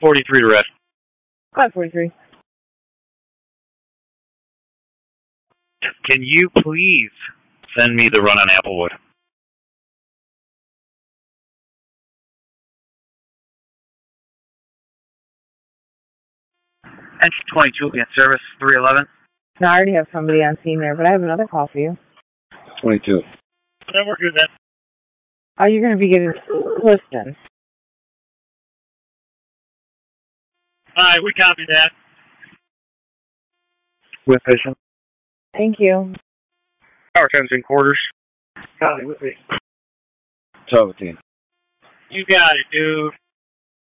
43 to red. 543. Can you please send me the run on Applewood? Engine 22 will be in service, 311. No, I already have somebody on scene there, but I have another call for you. 22. Yeah, we're good then. Oh, you're going to be getting Clifton. Alright, we copy that. With vision. Thank you. Power 10's in quarters. Copy, with me. 17. You got it, dude.